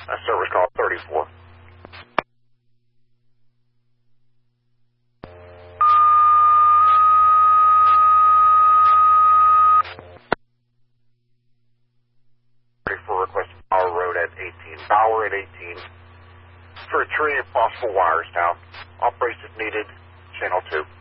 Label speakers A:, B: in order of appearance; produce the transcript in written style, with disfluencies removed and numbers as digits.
A: Service call 34. For request Power Road at 18. Bauer at 18. For a tree of possible wires down. Operations needed. Channel 2.